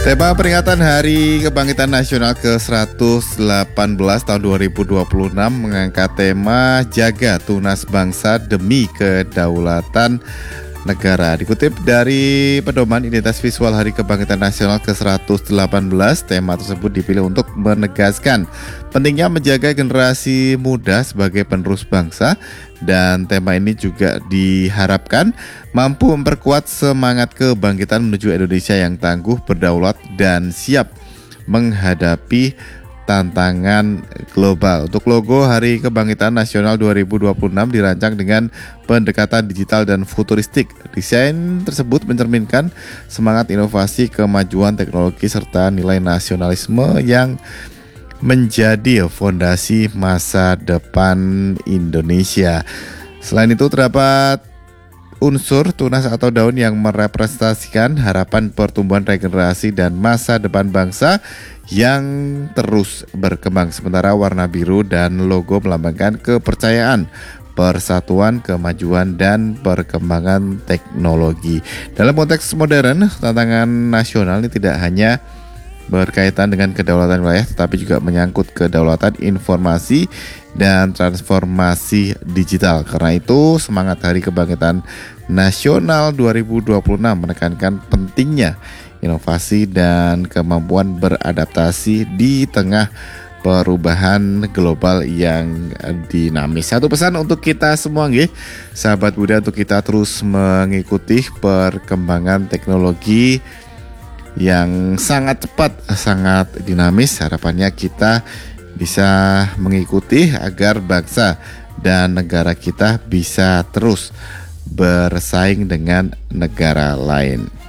Tema peringatan Hari Kebangkitan Nasional ke-118 tahun 2026 mengangkat tema Jaga Tunas Bangsa Demi Kedaulatan Negara. Dikutip dari pedoman identitas visual Hari Kebangkitan Nasional ke-118, tema tersebut dipilih untuk menegaskan pentingnya menjaga generasi muda sebagai penerus bangsa, dan tema ini juga diharapkan mampu memperkuat semangat kebangkitan menuju Indonesia yang tangguh, berdaulat, dan siap menghadapi tantangan global. Untuk logo Hari Kebangkitan Nasional 2026 dirancang dengan pendekatan digital dan futuristik. Desain tersebut mencerminkan semangat inovasi, kemajuan teknologi, serta nilai nasionalisme yang menjadi fondasi masa depan Indonesia. Selain itu, terdapat unsur tunas atau daun yang merepresentasikan harapan pertumbuhan regenerasi dan masa depan bangsa yang terus berkembang. Sementara warna biru dan logo melambangkan kepercayaan, persatuan, kemajuan, dan perkembangan teknologi. Dalam konteks modern, tantangan nasional ini tidak hanya berkaitan dengan kedaulatan wilayah, tetapi juga menyangkut kedaulatan informasi dan transformasi digital. Karena itu, semangat Hari Kebangkitan Nasional 2026 menekankan pentingnya inovasi dan kemampuan beradaptasi di tengah perubahan global yang dinamis. Satu pesan untuk kita semua nggih, sahabat Buddha, untuk kita terus mengikuti perkembangan teknologi yang sangat cepat, sangat dinamis. Harapannya kita bisa mengikuti agar bangsa dan negara kita bisa terus bersaing dengan negara lain.